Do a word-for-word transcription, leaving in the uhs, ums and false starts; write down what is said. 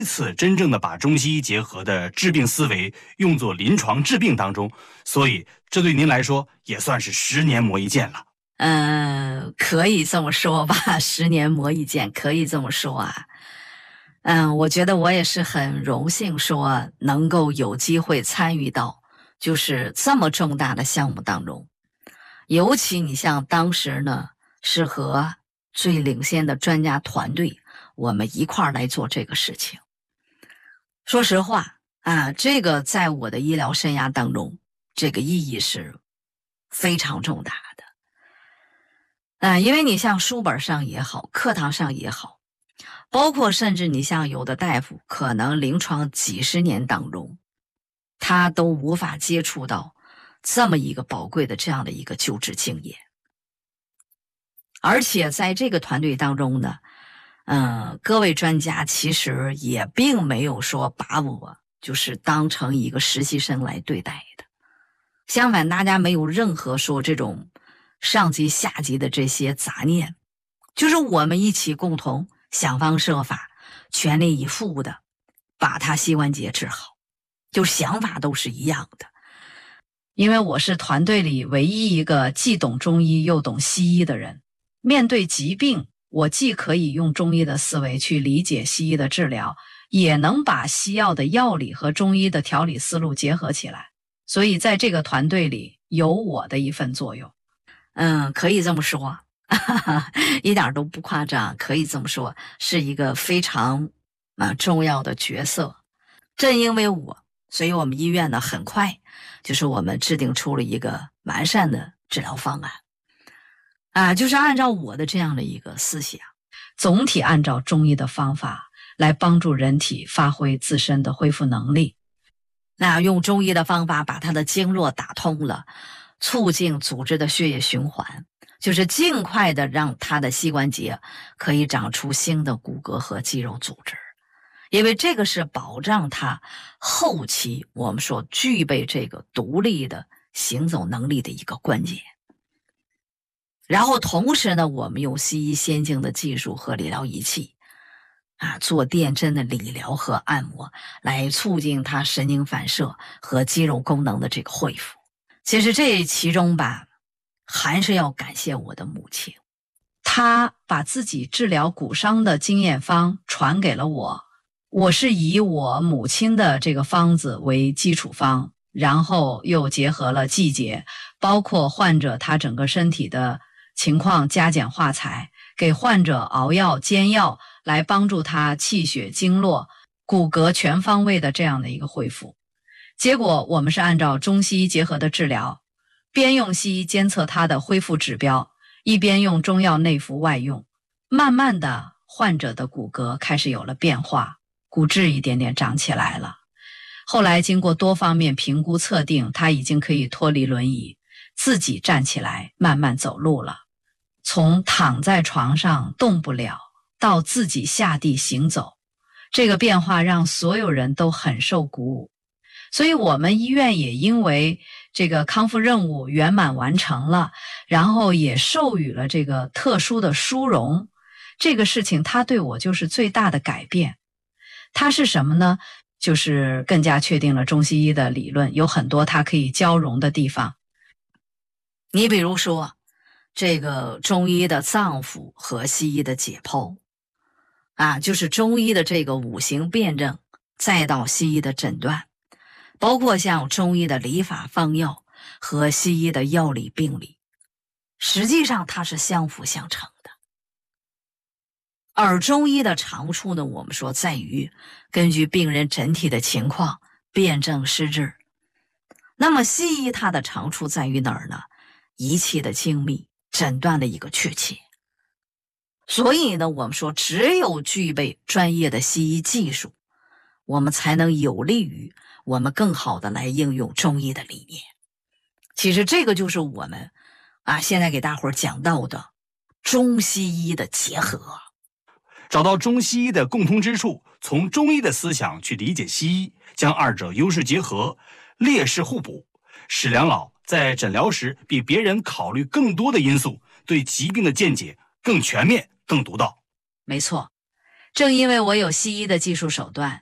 次真正的把中西医结合的治病思维用作临床治病当中，所以这对您来说也算是十年磨一剑了。 嗯，可以这么说吧，十年磨一剑，可以这么说啊。嗯，我觉得我也是很荣幸说能够有机会参与到就是这么重大的项目当中，尤其你像当时呢是和最领先的专家团队我们一块儿来做这个事情。说实话啊，这个在我的医疗生涯当中，这个意义是非常重大的。啊，因为你像书本上也好，课堂上也好，包括甚至你像有的大夫可能临床几十年当中，他都无法接触到这么一个宝贵的这样的一个救治经验。而且在这个团队当中呢，嗯，各位专家其实也并没有说把我就是当成一个实习生来对待的，相反大家没有任何说这种上级下级的这些杂念，就是我们一起共同想方设法，全力以赴的把他膝关节治好，就想法都是一样的。因为我是团队里唯一一个既懂中医又懂西医的人，面对疾病，我既可以用中医的思维去理解西医的治疗，也能把西药的药理和中医的调理思路结合起来，所以在这个团队里有我的一份作用。嗯，可以这么说，哈哈，一点都不夸张，可以这么说，是一个非常啊重要的角色。正因为我，所以我们医院呢很快就是我们制定出了一个完善的治疗方案，啊，就是按照我的这样的一个思想，总体按照中医的方法来帮助人体发挥自身的恢复能力。那用中医的方法把它的经络打通了，促进组织的血液循环，就是尽快的让它的膝关节可以长出新的骨骼和肌肉组织，因为这个是保障它后期我们说具备这个独立的行走能力的一个关键。然后同时呢，我们用西医先进的技术和理疗仪器啊，做电针的理疗和按摩，来促进它神经反射和肌肉功能的这个恢复。其实这其中吧，还是要感谢我的母亲，她把自己治疗骨伤的经验方传给了我，我是以我母亲的这个方子为基础方，然后又结合了季节，包括患者他整个身体的情况加减化裁，给患者熬药煎药，来帮助他气血经络骨骼全方位的这样的一个恢复。结果我们是按照中西医结合的治疗，边用西医监测他的恢复指标，一边用中药内服外用，慢慢的患者的骨骼开始有了变化，骨质一点点长起来了。后来经过多方面评估测定，他已经可以脱离轮椅，自己站起来慢慢走路了，从躺在床上动不了到自己下地行走，这个变化让所有人都很受鼓舞。所以我们医院也因为这个康复任务圆满完成了，然后也授予了这个特殊的殊荣。这个事情它对我就是最大的改变。它是什么呢？就是更加确定了中西医的理论有很多它可以交融的地方。你比如说这个中医的脏腑和西医的解剖啊，就是中医的这个五行辩证，再到西医的诊断，包括像中医的理法方药和西医的药理病理，实际上它是相辅相成的。而中医的长处呢，我们说在于根据病人整体的情况辨证施治。那么西医它的长处在于哪儿呢？仪器的精密，诊断的一个确切。所以呢，我们说只有具备专业的西医技术，我们才能有利于我们更好的来应用中医的理念。其实这个就是我们啊现在给大伙儿讲到的中西医的结合， 找到中西医的共通之处，从中医的思想去理解西医，将二者优势结合，劣势互补，使梁老在诊疗时比别人考虑更多的因素，对疾病的见解更全面更独到。 没错， 正因为我有西医的技术手段，